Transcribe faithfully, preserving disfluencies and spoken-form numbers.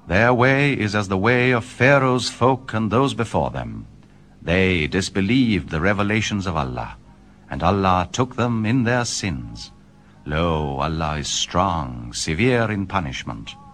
Their way is as the way of Pharaoh's folk and those before them. They disbelieved the revelations of Allah, and Allah took them in their sins. Lo, Allah is strong, severe in punishment.